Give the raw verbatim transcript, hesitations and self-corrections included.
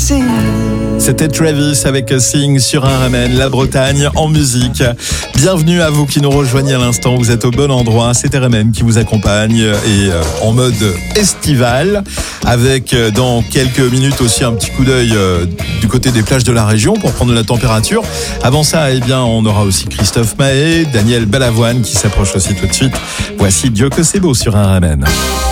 Sing. C'était Travis avec Sing sur un Ramen, la Bretagne en musique. Bienvenue à vous qui nous rejoignez à l'instant, vous êtes au bon endroit. C'est Ramen qui vous accompagne et en mode estival, avec dans quelques minutes aussi un petit coup d'œil du côté des plages de la région pour prendre la température. Avant ça, eh bien, on aura aussi Christophe Mahé, Daniel Balavoine qui s'approche aussi tout de suite. Voici Dieu que c'est beau sur un Ramen.